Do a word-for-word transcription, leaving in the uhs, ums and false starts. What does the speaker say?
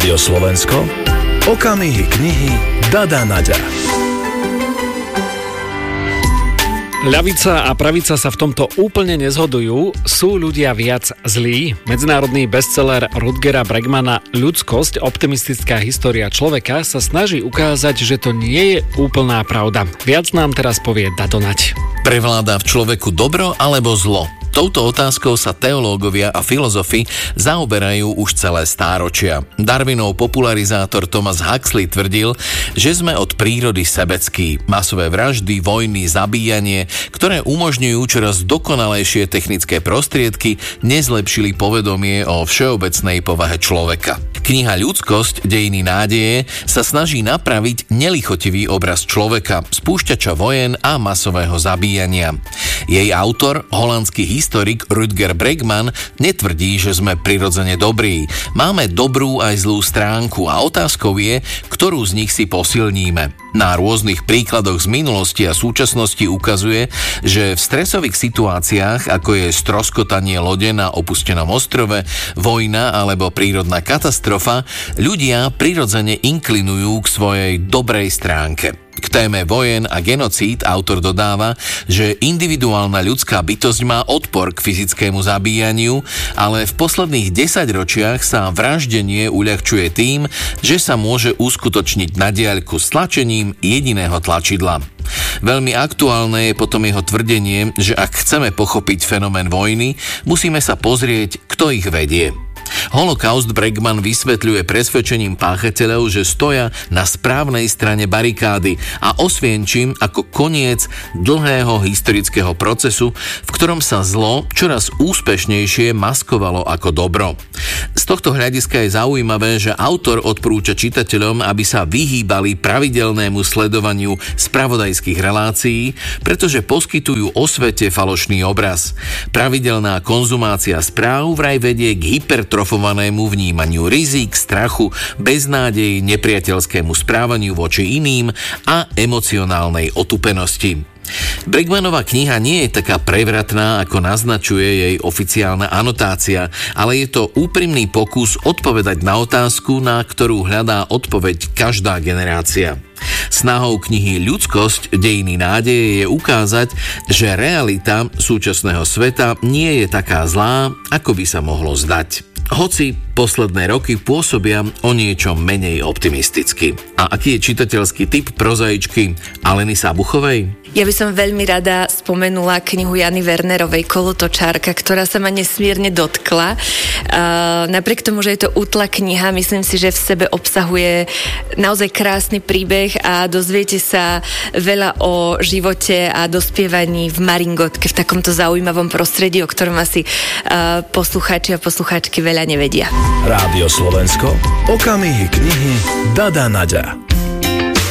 Rádio Slovensko, okamihy knihy Dada Naďa. Ľavica a pravica sa v tomto úplne nezhodujú. Sú ľudia viac zlí? Medzinárodný bestseller Rutgera Bregmana Ľudskosť, optimistická história človeka sa snaží ukázať, že to nie je úplná pravda. Viac nám teraz povie Dado Naď. Prevláda v človeku dobro alebo zlo? Touto otázkou sa teológovia a filozofi zaoberajú už celé stáročia. Darwinov popularizátor Thomas Huxley tvrdil, že sme od prírody sebeckí. Masové vraždy, vojny, zabíjanie, ktoré umožňujú čoraz dokonalejšie technické prostriedky, nezlepšili povedomie o všeobecnej povahe človeka. Kniha Ľudskosť, dejiny nádeje sa snaží napraviť nelichotivý obraz človeka, spúšťača vojen a masového zabíjania. Jej autor, holandský historik Rutger Bregman, netvrdí, že sme prirodzene dobrí. Máme dobrú aj zlú stránku a otázkou je, ktorú z nich si posilníme. Na rôznych príkladoch z minulosti a súčasnosti ukazuje, že v stresových situáciách, ako je stroskotanie lode na opustenom ostrove, vojna alebo prírodná katastrofa, ľudia prirodzene inklinujú k svojej dobrej stránke. K téme vojen a genocíd autor dodáva, že individuálna ľudská bytosť má odpor k fyzickému zabíjaniu, ale v posledných desaťročiach sa vraždenie uľahčuje tým, že sa môže uskutočniť na diaľku s tlačením jediného tlačidla. Veľmi aktuálne je potom jeho tvrdenie, že ak chceme pochopiť fenomén vojny, musíme sa pozrieť, kto ich vedie. Holokaust Bregman vysvetľuje presvedčením páchateľov, že stoja na správnej strane barikády a Osvienčim ako koniec dlhého historického procesu, v ktorom sa zlo čoraz úspešnejšie maskovalo ako dobro. Z tohto hľadiska je zaujímavé, že autor odporúča čitateľom, aby sa vyhýbali pravidelnému sledovaniu spravodajských relácií, pretože poskytujú o svete falošný obraz. Pravidelná konzumácia správ vraj vedie k hypertrofovanému vnímaniu rizík, strachu, beznádeji, nepriateľskému správaniu voči iným a emocionálnej otupenosti. Bregmanova kniha nie je taká prevratná, ako naznačuje jej oficiálna anotácia, ale je to úprimný pokus odpovedať na otázku, na ktorú hľadá odpoveď každá generácia. Snahou knihy Ľudskosť, dejiny nádeje je ukázať, že realita súčasného sveta nie je taká zlá, ako by sa mohlo zdať. Hoci posledné roky pôsobia o niečo menej optimisticky. A aký je čitateľský typ prozaičky Aleny Sabuchovej? Ja by som veľmi rada spomenula knihu Jany Wernerovej Kolotočárka, ktorá sa ma nesmierne dotkla. Uh, napriek tomu, že je to útla kniha, myslím si, že v sebe obsahuje naozaj krásny príbeh a dozviete sa veľa o živote a dospievaní v maringotke, v takomto zaujímavom prostredí, o ktorom asi uh, poslucháči a poslucháčky veľa nevedia. Rádio Slovensko, okamihy knihy Dada Naďa.